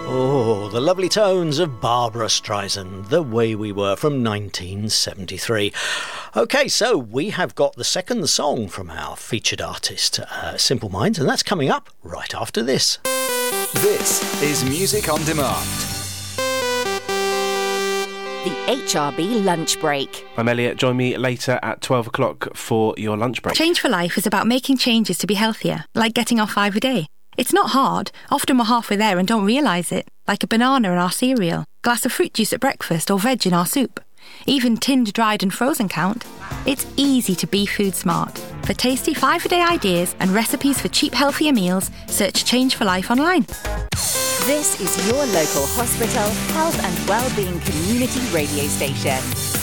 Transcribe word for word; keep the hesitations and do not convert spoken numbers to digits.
Oh, the lovely tones of Barbara Streisand, The Way We Were from nineteen seventy-three. OK, so we have got the second song from our featured artist, uh, Simple Minds, and that's coming up right after this. This is Music on Demand. The H R B Lunch Break. I'm Elliot. Join me later at twelve o'clock for your lunch break. Change for Life is about making changes to be healthier, like getting off five a day. It's not hard. Often we're halfway there and don't realise it, like a banana in our cereal, glass of fruit juice at breakfast or veg in our soup. Even tinned, dried and frozen count. It's easy to be food smart. For tasty five-a-day ideas and recipes for cheap, healthier meals, search Change for Life online. This is your local hospital, health and wellbeing community radio station.